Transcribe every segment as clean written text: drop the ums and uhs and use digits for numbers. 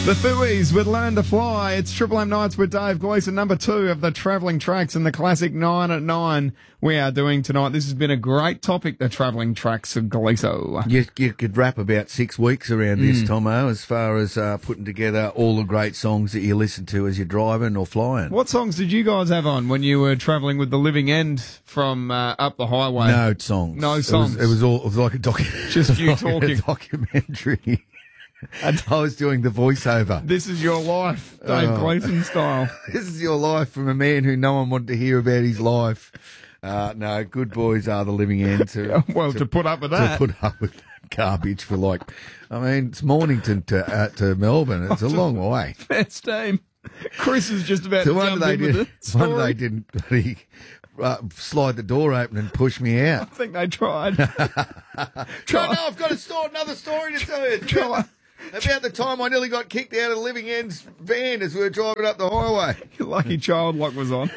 The Fooies with Learn to Fly. It's Triple M Nights with Dave Gleeson, number 2 of the travelling tracks in the classic 9 at 9 we are doing tonight. This has been a great topic, the travelling tracks of Gleeso. You could wrap about 6 weeks around this, Tomo, as far as putting together all the great songs that you listen to as you're driving or flying. What songs did you guys have on when you were travelling with the Living End from up the highway? No songs. No songs. It was like a documentary. Just you talking. A documentary. I was doing the voiceover. This is your life, Dave Gleeson style. This is your life from a man who no one wanted to hear about his life. No, good boys are the Living End. To put up with that. To put up with that garbage for it's Mornington to Melbourne. It's a long way. Best team. Chris is just about to jump in with the story. One they didn't slide the door open and push me out. I think they tried. No, I've got another story to tell you. About the time I nearly got kicked out of the Living End's van as we were driving up the highway. Your lucky child lock was on.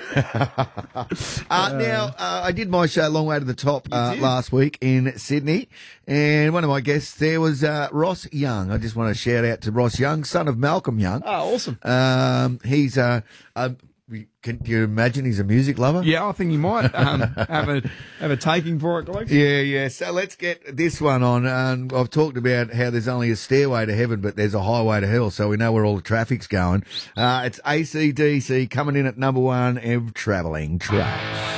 Now, I did my show Long Way to the Top last week in Sydney, and one of my guests there was Ross Young. I just want to shout out to Ross Young, son of Malcolm Young. Oh, awesome. He's can you imagine he's a music lover? Yeah, I think he might have a taking for it, Gleeson. Yeah. So let's get this one on. I've talked about how there's only a stairway to heaven, but there's a highway to hell, so we know where all the traffic's going. It's AC/DC coming in at number 1 of travelling tracks.